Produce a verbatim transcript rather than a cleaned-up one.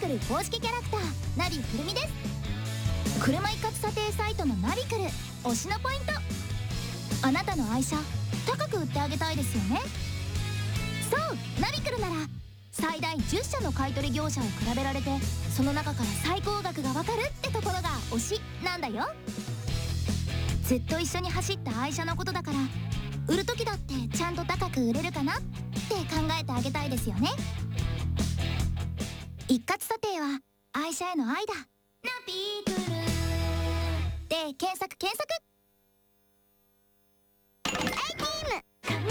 クル公式キャラクターナビくるみです。車一括査定サイトのナビクル推しのポイント、あなたの愛車高く売ってあげたいですよね。そうナビクルなら最大じゅっしゃの買取業者を比べられて、その中から最高額がわかるってところが推しなんだよ。ずっと一緒に走った愛車のことだから、売る時だってちゃんと高く売れるかなって考えてあげたいですよね。一括査定は愛車への愛だ。ナビクルで検索検索。